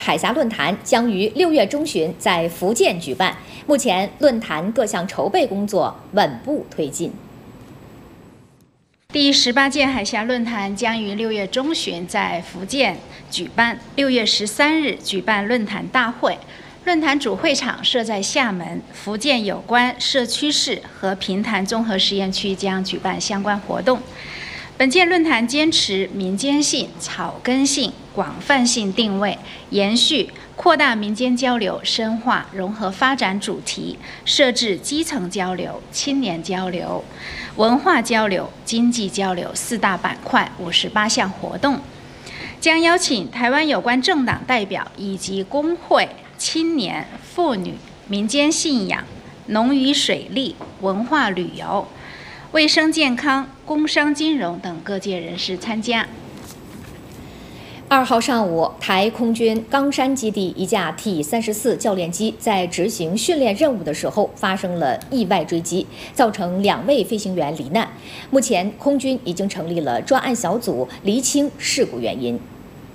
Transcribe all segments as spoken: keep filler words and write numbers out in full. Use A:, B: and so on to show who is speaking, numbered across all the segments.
A: 海峡论坛将于六月中旬在福建举办，目前论坛各项筹备工作稳步推进。
B: 第十八届海峡论坛将于六月中旬在福建举办，六月十三日举办论坛大会。论坛主会场设在厦门，福建有关社区市和平潭综合实验区将举办相关活动。本届论坛坚持民间性、草根性、广泛性定位，延续扩大民间交流、深化融合发展主题，设置基层交流、青年交流、文化交流、经济交流四大板块，五十八项活动，将邀请台湾有关政党代表以及工会、青年、妇女、民间信仰、农渔水利、文化旅游、卫生健康、工商金融等各界人士参加。
A: 二号上午，台空军冈山基地一架 T 三十四教练机在执行训练任务的时候发生了意外坠机，造成两位飞行员罹难。目前，空军已经成立了专案小组，厘清事故原因。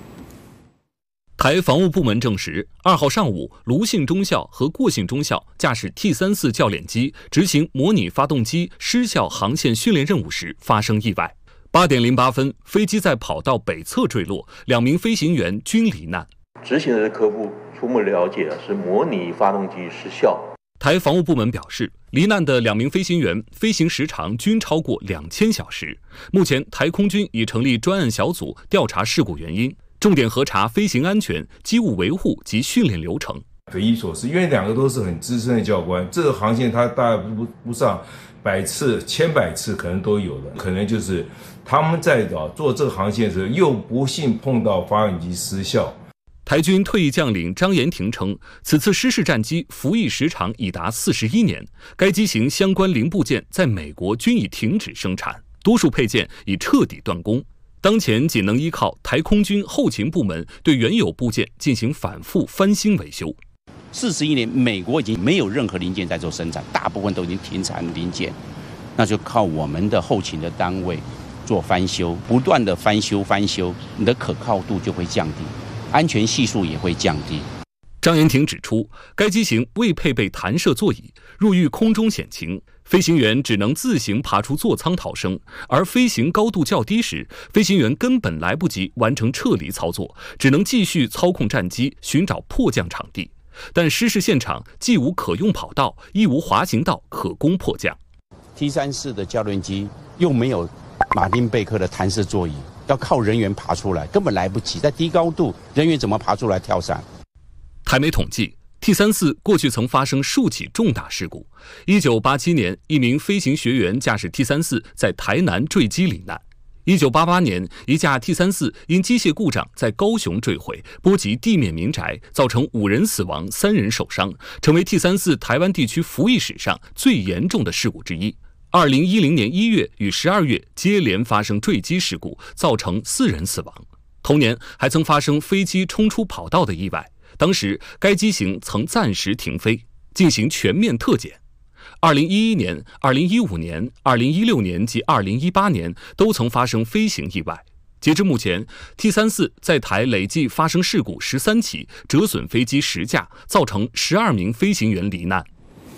C: 台防务部门证实，二号上午，卢姓中校和郭姓中校驾驶 T 三十四教练机执行模拟发动机失效航线训练任务时发生意外。八点零八分，飞机在跑道北侧坠落，两名飞行员均罹难。
D: 执行的科部初步了解是模拟发动机失效。
C: 台防务部门表示，罹难的两名飞行员飞行时长均超过两千小时。目前，台空军已成立专案小组调查事故原因，重点核查飞行安全、机务维护及训练流程。
E: 匪夷所思，因为两个都是很资深的教官，这个航线他大概不不上百次、千百次可能都有的，可能就是他们在做这个航线的时候，又不幸碰到发动机失效。
C: 台军退役将领张延廷称，此次失事战机服役时长已达四十一年，该机型相关零部件在美国均已停止生产，多数配件已彻底断供。当前仅能依靠台空军后勤部门对原有部件进行反复翻新维修。
F: 四十一年，美国已经没有任何零件在做生产，大部分都已经停产零件，那就靠我们的后勤的单位做翻修，不断的翻修翻修，你的可靠度就会降低，安全系数也会降低。
C: 张延廷指出，该机型未配备弹射座椅，若遇空中险情，飞行员只能自行爬出座舱逃生，而飞行高度较低时，飞行员根本来不及完成撤离操作，只能继续操控战机寻找迫降场地。但失事现场既无可用跑道，亦无滑行道可供迫降。
F: T 三十四的教练机又没有马丁贝克的弹射座椅，要靠人员爬出来，根本来不及。在低高度，人员怎么爬出来跳伞？
C: 台媒统计，T 三十四过去曾发生数起重大事故。一九八七年，一名飞行学员驾驶 T 三十四在台南坠机罹难。一九八八年，一架 T 三十四因机械故障在高雄坠毁，波及地面民宅，造成五人死亡、三人受伤，成为 T 三十四台湾地区服役史上最严重的事故之一。二零一零年一月与十二月接连发生坠机事故，造成四人死亡。同年还曾发生飞机冲出跑道的意外，当时该机型曾暂时停飞，进行全面特检。二零一一年、二零一五年、二零一六年及二零一八年都曾发生飞行意外。截至目前 ，T 三十四在台累计发生事故十三起，折损飞机十架，造成十二名飞行员罹难。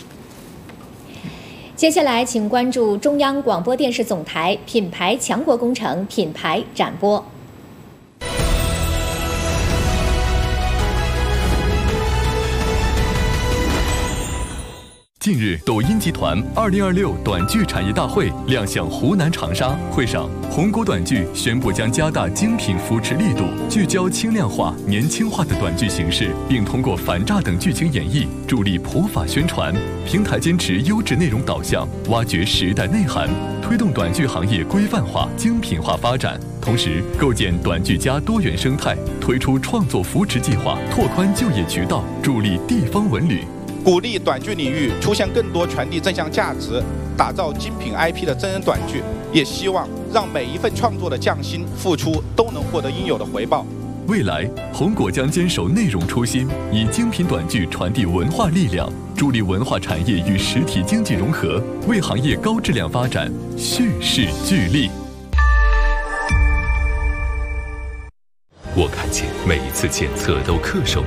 A: 接下来，请关注中央广播电视总台品牌强国工程品牌展播。
G: 近日，抖音集团二零二六短剧产业大会亮相湖南长沙。会上，红果短剧宣布将加大精品扶持力度，聚焦轻量化、年轻化的短剧形式，并通过反诈等剧情演绎，助力普法宣传。平台坚持优质内容导向，挖掘时代内涵，推动短剧行业规范化、精品化发展。同时，构建短剧加多元生态，推出创作扶持计划，拓宽就业渠道，助力地方文旅。
H: 鼓励短剧领域出现更多传递正向价值、打造精品 I P 的真人短剧，也希望让每一份创作的匠心付出都能获得应有的回报。
G: 未来，红果将坚守内容初心，以精品短剧传递文化力量，助力文化产业与实体经济融合，为行业高质量发展蓄势聚力。
I: 我看见每一次检测都恪守